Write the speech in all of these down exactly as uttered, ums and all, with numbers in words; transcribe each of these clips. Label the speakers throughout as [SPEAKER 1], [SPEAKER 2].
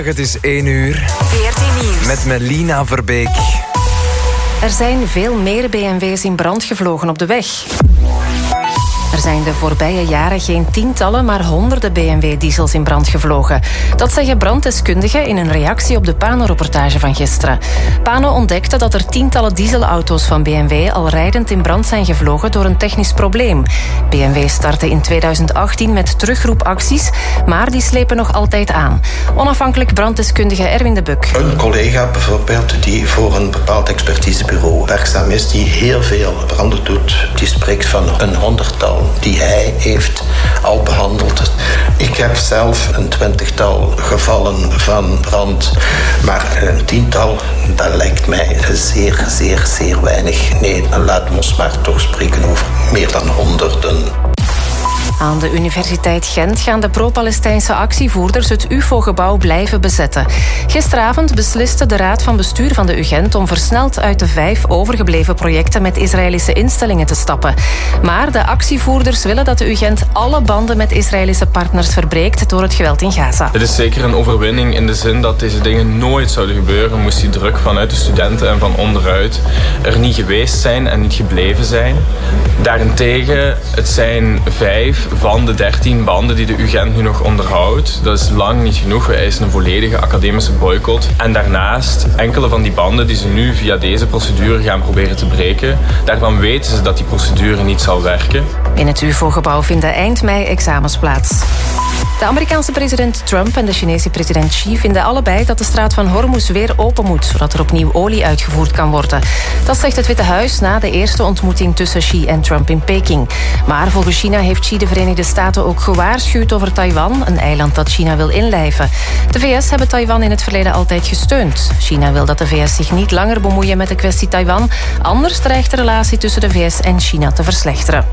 [SPEAKER 1] Het is één uur.
[SPEAKER 2] veertien nieuws.
[SPEAKER 1] Met Melina Verbeek.
[SPEAKER 3] Er zijn veel meer B M W's in brand gevlogen op de weg. Er zijn de voorbije jaren geen tientallen, maar honderden B M W-diesels in brand gevlogen. Dat zeggen branddeskundigen in een reactie op de Pano-reportage van gisteren. Pano ontdekte dat er tientallen dieselauto's van B M W al rijdend in brand zijn gevlogen door een technisch probleem. B M W startte in tweeduizend achttien met terugroepacties, maar die slepen nog altijd aan. Onafhankelijk branddeskundige Erwin de Buk.
[SPEAKER 4] Een collega bijvoorbeeld die voor een bepaald expertisebureau werkzaam is, die heel veel branden doet, die spreekt van een honderdtal die hij heeft al behandeld. Ik heb zelf een twintigtal gevallen van brand, maar een tiental, dat lijkt mij zeer, zeer, zeer weinig. Nee, laat ons maar toch spreken over meer dan honderden.
[SPEAKER 3] Aan de Universiteit Gent gaan de pro-Palestijnse actievoerders het U F O-gebouw blijven bezetten. Gisteravond besliste de Raad van Bestuur van de U Gent om versneld uit de vijf overgebleven projecten met Israëlische instellingen te stappen. Maar de actievoerders willen dat de U Gent alle banden met Israëlische partners verbreekt door het geweld in Gaza.
[SPEAKER 5] Het is zeker een overwinning in de zin dat deze dingen nooit zouden gebeuren, moest die druk vanuit de studenten en van onderuit er niet geweest zijn en niet gebleven zijn. Daarentegen, het zijn vijf van de dertien banden die de U Gent nu nog onderhoudt. Dat is lang niet genoeg. We eisen een volledige academische boycott. En daarnaast, enkele van die banden die ze nu via deze procedure gaan proberen te breken, daarvan weten ze dat die procedure niet zal werken.
[SPEAKER 3] In het U F O-gebouw vinden eind mei examens plaats. De Amerikaanse president Trump en de Chinese president Xi vinden allebei dat de straat van Hormuz weer open moet, zodat er opnieuw olie uitgevoerd kan worden. Dat zegt het Witte Huis na de eerste ontmoeting tussen Xi en Trump in Peking. Maar volgens China heeft Xi de Verenigde Staten ook gewaarschuwd over Taiwan, een eiland dat China wil inlijven. De V S hebben Taiwan in het verleden altijd gesteund. China wil dat de V S zich niet langer bemoeien met de kwestie Taiwan, anders dreigt de relatie tussen de V S en China te verslechteren.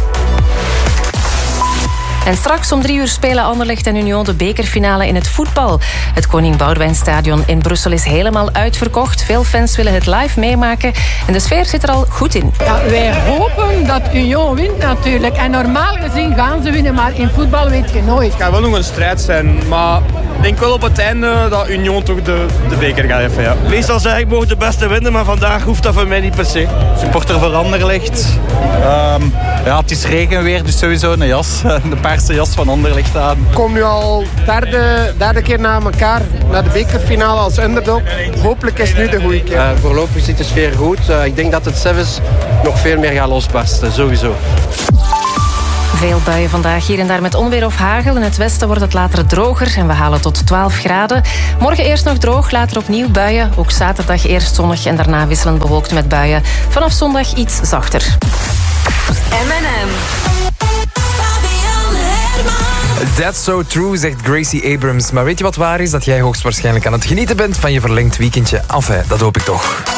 [SPEAKER 3] En straks om drie uur spelen Anderlecht en Union de bekerfinale in het voetbal. Het Koning Boudewijnstadion in Brussel is helemaal uitverkocht. Veel fans willen het live meemaken en de sfeer zit er al goed in.
[SPEAKER 6] Ja, wij hopen dat Union wint natuurlijk. En normaal gezien gaan ze winnen, maar in voetbal weet je nooit.
[SPEAKER 7] Het gaat wel nog een strijd zijn, maar ik denk wel op het einde dat Union toch de, de beker gaat even. Ja.
[SPEAKER 8] Meestal zeg ik mogen de beste winnen, maar vandaag hoeft dat voor mij niet per se.
[SPEAKER 9] Supporter voor Anderlecht. Um, ja, het is regenweer, dus sowieso een jas. De paarse jas van Anderlecht aan.
[SPEAKER 10] Ik kom nu al derde, derde keer na elkaar naar de bekerfinale als underdog. Hopelijk is nu de goede keer.
[SPEAKER 11] Uh, voorlopig zit de sfeer goed. Uh, ik denk dat het zelfs nog veel meer gaat losbarsten, sowieso.
[SPEAKER 3] Veel buien vandaag, hier en daar met onweer of hagel. In het westen wordt het later droger en we halen tot twaalf graden. Morgen eerst nog droog, later opnieuw buien. Ook zaterdag eerst zonnig en daarna wisselend bewolkt met buien. Vanaf zondag iets zachter.
[SPEAKER 2] M en M.
[SPEAKER 1] That's so true, zegt Gracie Abrams. Maar weet je wat waar is? Dat jij hoogstwaarschijnlijk aan het genieten bent van je verlengd weekendje. Enfin, dat hoop ik toch.